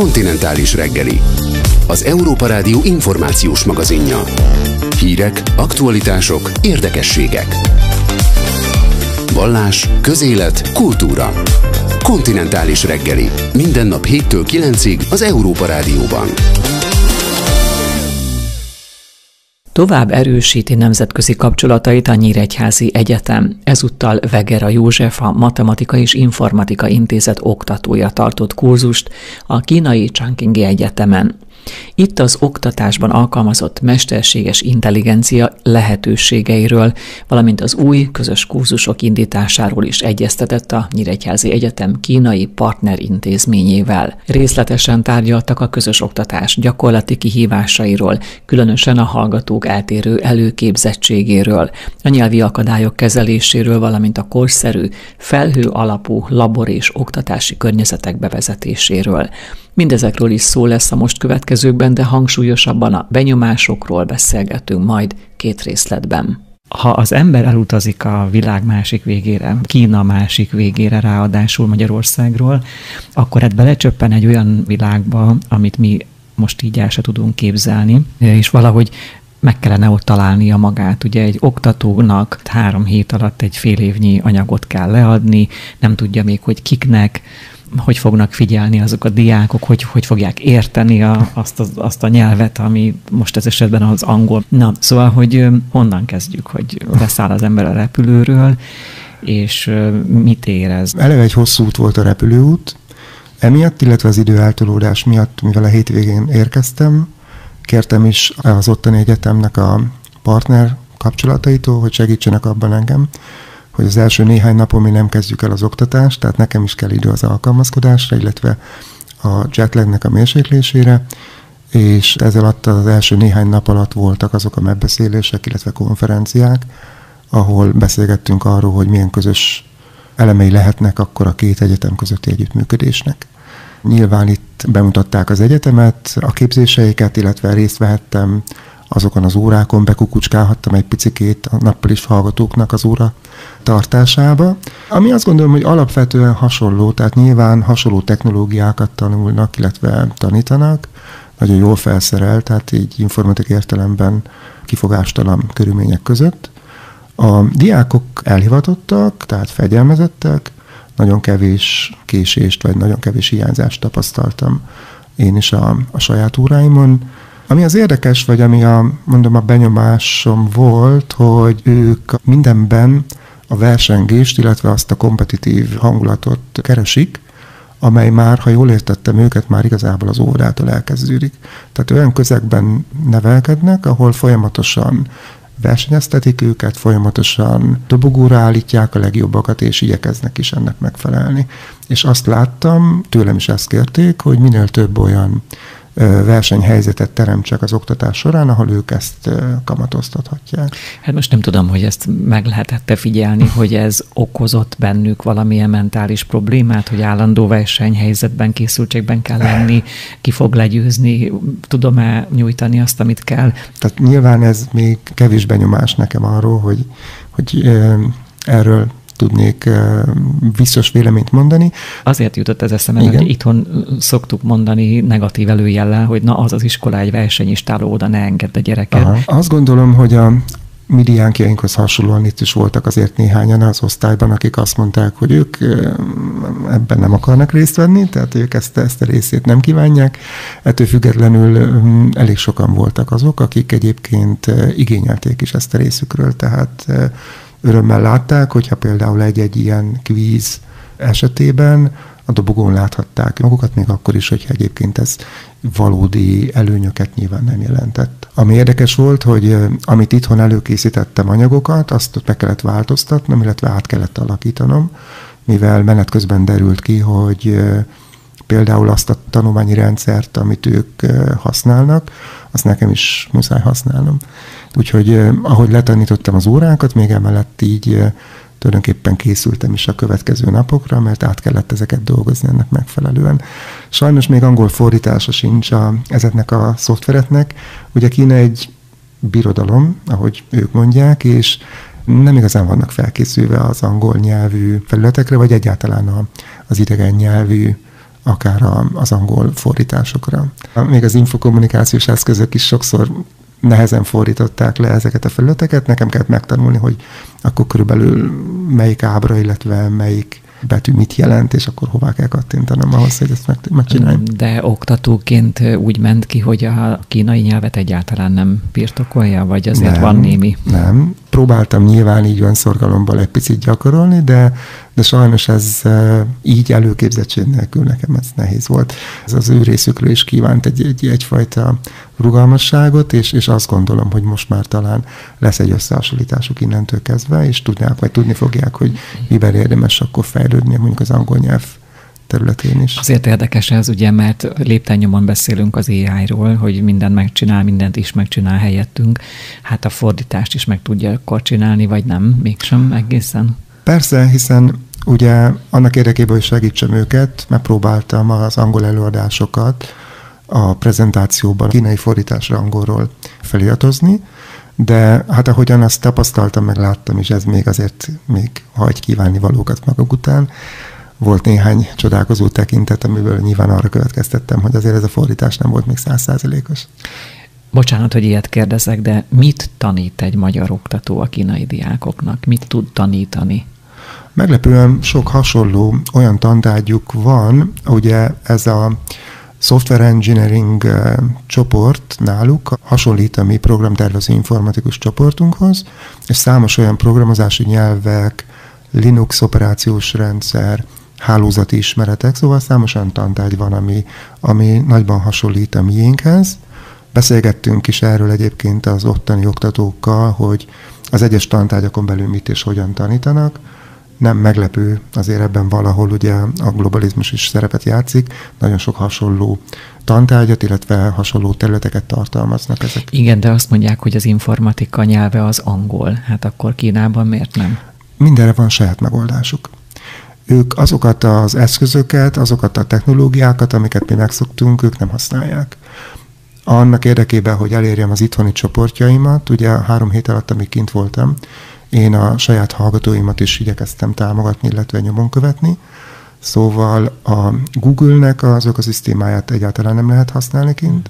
Kontinentális reggeli. Az Európa Rádió információs magazinja. Hírek, aktualitások, érdekességek. Vallás, közélet, kultúra. Kontinentális reggeli. Minden nap 7-től 9-ig az Európa Rádióban. Tovább erősíti nemzetközi kapcsolatait a Nyíregyházi Egyetem. Ezúttal Vegera József, a Matematika és Informatika Intézet oktatója tartott kurzust a kínai Chongqingi Egyetemen. Itt az oktatásban alkalmazott mesterséges intelligencia lehetőségeiről, valamint az új közös kurzusok indításáról is egyeztetett a Nyíregyházi Egyetem kínai partnerintézményével. Részletesen tárgyaltak a közös oktatás gyakorlati kihívásairól, különösen a hallgatók eltérő előképzettségéről, a nyelvi akadályok kezeléséről, valamint a korszerű, felhő alapú labor és oktatási környezetek bevezetéséről. Mindezekről is szó lesz a most következőkben, de hangsúlyosabban a benyomásokról beszélgetünk majd 2 részletben. Ha az ember elutazik a világ másik végére, Kína másik végére, ráadásul Magyarországról, akkor hát belecsöppen egy olyan világba, amit mi most így el se tudunk képzelni, és valahogy meg kellene ott találnia magát. Ugye egy oktatónak 3 hét alatt egy fél évnyi anyagot kell leadni, nem tudja még, hogy kiknek, hogy fognak figyelni azok a diákok, hogy fogják érteni azt a nyelvet, ami most ez esetben az angol. Na, szóval, hogy honnan kezdjük, hogy leszáll az ember a repülőről, és mit érez? Eleve egy hosszú út volt a repülőút, emiatt, illetve az időeltolódás miatt, mivel a hétvégén érkeztem, kértem is az ottani egyetemnek a partner kapcsolataitól, hogy segítsenek abban engem, hogy az első néhány napon mi nem kezdjük el az oktatást, tehát nekem is kell idő az alkalmazkodásra, illetve a jetlagnek a mérséklésére, és ez alatt az első néhány nap alatt voltak azok a megbeszélések, illetve konferenciák, ahol beszélgettünk arról, hogy milyen közös elemei lehetnek akkor a 2 egyetem közötti együttműködésnek. Nyilván itt bemutatták az egyetemet, a képzéseiket, illetve részt vehettem azokon az órákon, bekukucskálhattam egy picikét a nappalis hallgatóknak az óra tartásába. Ami azt gondolom, hogy alapvetően hasonló, tehát nyilván hasonló technológiákat tanulnak, illetve tanítanak, nagyon jól felszerelt, tehát így informatikai értelemben kifogástalan körülmények között. A diákok elhivatottak, tehát fegyelmezettek, nagyon kevés késést, vagy nagyon kevés hiányzást tapasztaltam én is a saját óráimon. Ami az érdekes, vagy ami a benyomásom volt, hogy ők mindenben a versengést, illetve azt a kompetitív hangulatot keresik, amely már, ha jól értettem őket, már igazából az órától elkezdődik. Tehát olyan közegben nevelkednek, ahol folyamatosan versenyeztetik őket, folyamatosan dobogóra állítják a legjobbakat, és igyekeznek is ennek megfelelni. És azt láttam, tőlem is ezt kérték, hogy minél több olyan versenyhelyzetet teremtsek az oktatás során, ahol ők ezt kamatoztathatják. Hát most nem tudom, hogy ezt meg lehetett figyelni, hogy ez okozott bennük valamilyen mentális problémát, hogy állandó versenyhelyzetben, készültségben kell lenni, ki fog legyőzni, tudom-e nyújtani azt, amit kell? Tehát nyilván ez még kevés benyomás nekem arról, hogy erről tudnék biztos véleményt mondani. Azért jutott ez eszembe, hogy itthon szoktuk mondani negatív előjellel, hogy na az iskola egy versenyistáló, oda ne engedd a gyereket. Aha. Azt gondolom, hogy a mi diákjainkhoz hasonlóan itt is voltak azért néhányan az osztályban, akik azt mondták, hogy ők ebben nem akarnak részt venni, tehát ők ezt a részét nem kívánják. Ettől függetlenül elég sokan voltak azok, akik egyébként igényelték is ezt a részükről, tehát örömmel látták, hogyha például egy ilyen kvíz esetében a dobogón láthatták magukat, még akkor is, hogyha egyébként ez valódi előnyöket nyilván nem jelentett. Ami érdekes volt, hogy amit itthon előkészítettem anyagokat, azt meg kellett változtatnom, illetve át kellett alakítanom, mivel menet közben derült ki, hogy például azt a tanulmányi rendszert, amit ők használnak, azt nekem is muszáj használnom. Úgyhogy ahogy letanítottam az órákat, még emellett így tulajdonképpen készültem is a következő napokra, mert át kellett ezeket dolgozni ennek megfelelően. Sajnos még angol fordítása sincs ezeknek a szoftvereknek. Ugye Kína egy birodalom, ahogy ők mondják, és nem igazán vannak felkészülve az angol nyelvű felületekre, vagy egyáltalán az idegen nyelvű akár az angol fordításokra. Még az infokommunikációs eszközök is sokszor nehezen fordították le ezeket a felületeket, nekem kellett megtanulni, hogy akkor körülbelül melyik ábra, illetve melyik betű mit jelent, és akkor hová kell kattintanom ahhoz, hogy ezt megcsináljam. De oktatóként úgy ment ki, hogy a kínai nyelvet egyáltalán nem birtokolja, vagy azért van némi? Nem. Próbáltam nyilván így van szorgalomból egy picit gyakorolni, de sajnos ez így előképzettség nélkül nekem ez nehéz volt. Ez az ő részükről is kívánt egyfajta rugalmasságot, és azt gondolom, hogy most már talán lesz egy összehasonlításuk innentől kezdve, és tudnák, vagy tudni fogják, hogy miben érdemes akkor fejlődni, mondjuk az angol nyelv területén is. Azért érdekes ez, ugye, mert léptennyomon beszélünk az AI-ról, hogy mindent megcsinál, mindent is megcsinál helyettünk. Hát a fordítást is meg tudja akkor csinálni, vagy nem? Mégsem egészen? Persze, hiszen ugye annak érdekében, hogy segítsem őket, megpróbáltam az angol előadásokat a prezentációban a kínai fordításra angolról feliratozni, de hát ahogyan azt tapasztaltam, meg láttam, és ez még azért még hagy kívánni valókat maguk után, volt néhány csodálkozó tekintet, amiből nyilván arra következtettem, hogy azért ez a fordítás nem volt még 100%-os. Bocsánat, hogy ilyet kérdezek, de mit tanít egy magyar oktató a kínai diákoknak? Mit tud tanítani? Meglepően sok hasonló olyan tantárgyuk van, ugye ez a software engineering csoport náluk hasonlít a mi programtervező informatikus csoportunkhoz, és számos olyan programozási nyelvek, Linux operációs rendszer, hálózati ismeretek, szóval számos olyan tantárgy van, ami nagyban hasonlít a miénkhez. Beszélgettünk is erről egyébként az ottani oktatókkal, hogy az egyes tantárgyakon belül mit és hogyan tanítanak. Nem meglepő, azért ebben valahol ugye a globalizmus is szerepet játszik, nagyon sok hasonló tantárgyat, illetve hasonló területeket tartalmaznak ezek. Igen, de azt mondják, hogy az informatika nyelve az angol. Hát akkor Kínában miért nem? Mindenre van saját megoldásuk. Ők azokat az eszközöket, azokat a technológiákat, amiket mi megszoktunk, ők nem használják. Annak érdekében, hogy elérjem az itthoni csoportjaimat, ugye 3 hét alatt, amíg kint voltam, én a saját hallgatóimat is igyekeztem támogatni, illetve nyomon követni. Szóval a Google-nek az ökoszisztémáját egyáltalán nem lehet használni kint.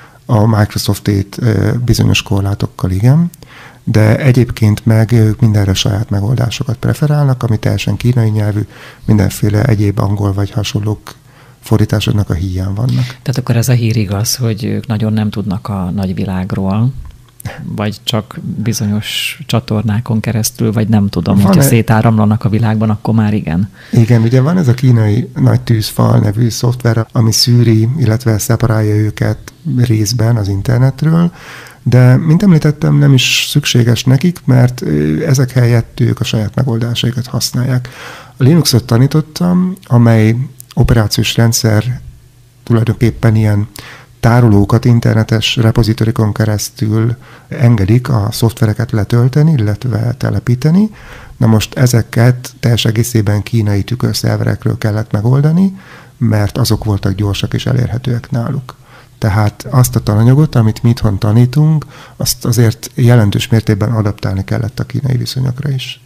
A Microsoft-ét bizonyos korlátokkal igen, de egyébként meg ők mindenre saját megoldásokat preferálnak, ami teljesen kínai nyelvű, mindenféle egyéb angol vagy hasonlók fordításoknak a híján vannak. Tehát akkor ez a hír igaz, hogy ők nagyon nem tudnak a nagyvilágról, vagy csak bizonyos csatornákon keresztül, vagy nem tudom, hogyha szétáramlanak a világban, akkor már igen. Igen, ugye van ez a kínai nagy tűzfal nevű szoftver, ami szűri, illetve szeparálja őket részben az internetről, de, mint említettem, nem is szükséges nekik, mert ezek helyett ők a saját megoldásaikat használják. A Linuxot tanítottam, amely operációs rendszer tulajdonképpen ilyen tárolókat internetes repozitorikon keresztül engedik a szoftvereket letölteni, illetve telepíteni. Na most ezeket teljes egészében kínai tükörszerverekről kellett megoldani, mert azok voltak gyorsak és elérhetőek náluk. Tehát azt a tananyagot, amit mi itthon tanítunk, azt azért jelentős mértékben adaptálni kellett a kínai viszonyokra is.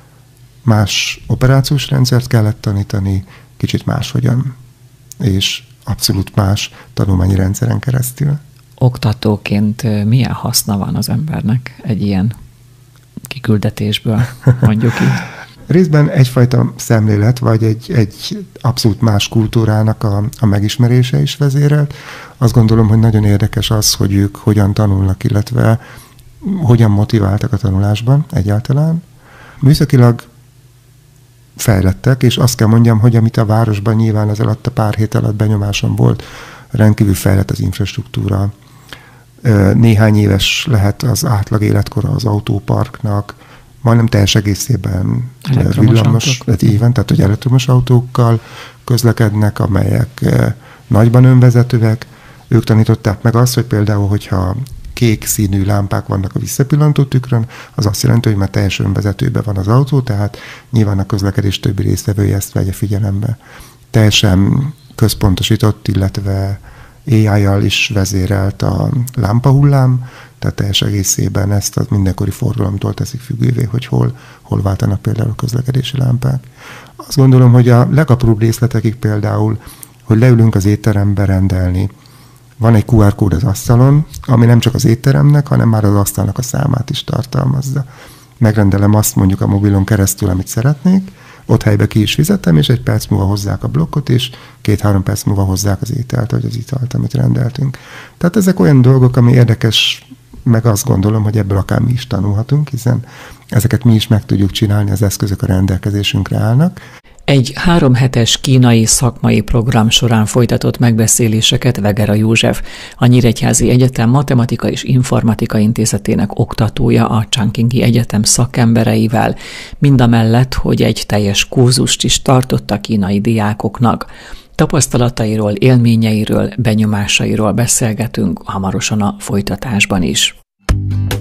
Más operációs rendszert kellett tanítani, kicsit máshogyan, és abszolút más tanulmányi rendszeren keresztül. Oktatóként milyen haszna van az embernek egy ilyen kiküldetésből, mondjuk így? Részben egyfajta szemlélet, vagy egy abszolút más kultúrának a megismerése is vezérelt. Azt gondolom, hogy nagyon érdekes az, hogy ők hogyan tanulnak, illetve hogyan motiváltak a tanulásban egyáltalán. Műszakilag fejlettek, és azt kell mondjam, hogy amit a városban nyilván ez alatt a pár hét alatt benyomásom volt, rendkívül fejlett az infrastruktúra. Néhány éves lehet az átlag életkora az autóparknak, majdnem teljes egészében villamos, tehát hogy elektromos autókkal közlekednek, amelyek nagyban önvezetőek. Ők tanították meg azt, hogy például, hogyha kék színű lámpák vannak a visszapillantó tükrön, az azt jelenti, hogy már teljes önvezetőben van az autó, tehát nyilván a közlekedés többi résztvevője ezt vegye figyelembe. Teljesen központosított, illetve AI-jal is vezérelt a lámpahullám, tehát teljes egészében ezt a mindenkori forgalomtól teszik függővé, hogy hol váltanak például a közlekedési lámpák. Azt gondolom, hogy a legapróbb részletekig például, hogy leülünk az étterembe rendelni. Van egy QR kód az asztalon, ami nem csak az étteremnek, hanem már az asztalnak a számát is tartalmazza. Megrendelem azt mondjuk a mobilon keresztül, amit szeretnék, ott helybe ki is fizetem, és 1 perc múlva hozzák a blokkot, és 2-3 perc múlva hozzák az ételt, vagy az italt, amit rendeltünk. Tehát ezek olyan dolgok, ami érdekes, meg azt gondolom, hogy ebből akár mi is tanulhatunk, hiszen ezeket mi is meg tudjuk csinálni, az eszközök a rendelkezésünkre állnak. Egy 3 hetes kínai szakmai program során folytatott megbeszéléseket Vegera József, a Nyíregyházi Egyetem Matematika és Informatika Intézetének oktatója a Chungkingi Egyetem szakembereivel, mindamellett, hogy egy teljes kurzust is tartott a kínai diákoknak. Tapasztalatairól, élményeiről, benyomásairól beszélgetünk hamarosan a folytatásban is.